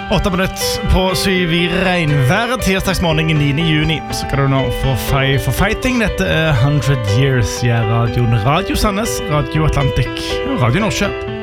8 minutter på 7 I regnvær tirsdagsmorgen 9. juni. Så kan du nå få for fighting. Dette 100 Years, ja, radioen Radio Sandnes, Radio Atlantic og Radio Nordsjø.